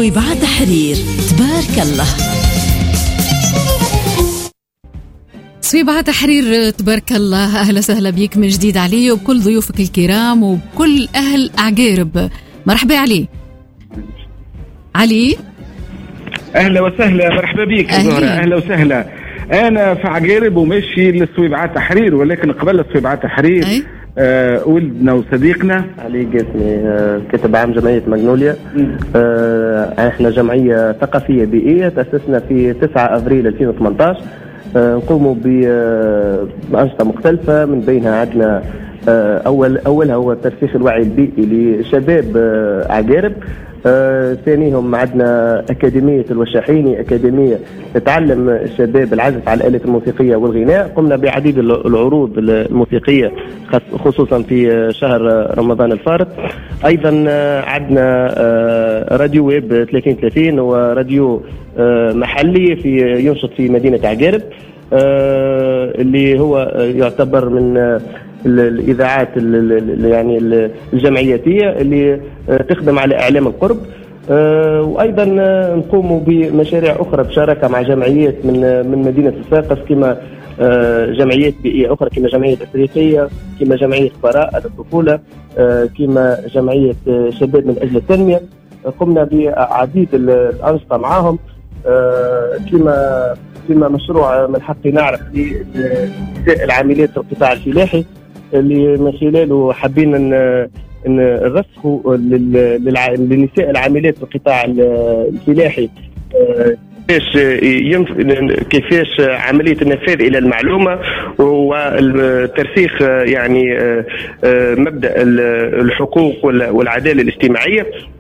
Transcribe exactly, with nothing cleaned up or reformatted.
سويبعة تحرير. تبارك الله. سويبعة تحرير تبارك الله. أهلا وسهلا بيك من جديد علي وبكل ضيوفك الكرام وبكل أهل عقارب. مرحبا علي. علي أهلا وسهلا. مرحبا بيك زهرة. أهلا وسهلا. أنا في عقارب وماشي للسويبعة تحرير، ولكن قبل السويبعة تحرير أي؟ آه ولدنا وصديقنا علي قاسمي، آه كاتب عام جمعية ماغنوليا. آه احنا جمعية ثقافية بيئية تأسسنا في تسعة أبريل ألفين وثمانية عشر. آه نقوم بأنشطة مختلفة، من بينها عندنا آه أول أولها هو ترسيخ الوعي البيئي لشباب آه عقارب. آه ثانيهم عندنا أكاديمية الوشاحيني، أكاديمية تتعلم الشباب العزف على الآلة الموسيقية والغناء. قمنا بعديد العروض الموسيقية خصوصا في شهر رمضان الفارط. أيضا آه عندنا آه راديو ويب ثلاثين ثلاثين، وراديو آه محلي في ينشط في مدينة عقارب، آه اللي هو يعتبر من آه الإذاعات يعني الجمعياتية اللي تخدم على إعلام القرب. وأيضا نقوم بمشاريع أخرى بشراكة مع جمعيات من من مدينة الساقس، كما جمعيات بيئية أخرى كما جمعية أفريقية، كما جمعية براءة للطفولة، كما جمعية شباب من أجل التنمية. قمنا بعديد الأنشطة معهم، كما كما مشروع من حقي نعرف لنساء العاملات في القطاع الفلاحي، اللي من خلاله حابين ان نرسخوا للنساء العاملات في القطاع الفلاحي كيفاش كيفاش عمليه النفاذ الى المعلومه والترسيخ يعني مبدا الحقوق والعداله الاجتماعيه.